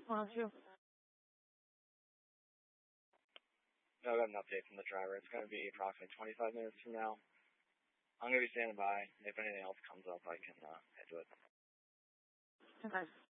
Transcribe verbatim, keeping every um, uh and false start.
Why don't you? No, I got an update from the driver. It's going to be approximately twenty-five minutes from now. I'm going to be standing by. If anything else comes up, I can uh, head to it. Okay.